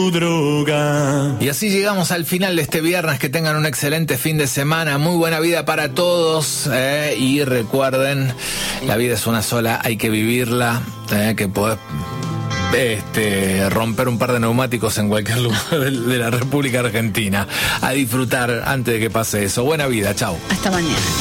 droga. Y así llegamos al final de este viernes. Que tengan un excelente fin de semana. Muy buena vida para todos. Y recuerden, la vida es una sola, hay que vivirla. Que podés romper un par de neumáticos en cualquier lugar de la República Argentina. A disfrutar antes de que pase eso. Buena vida, chau. Hasta mañana.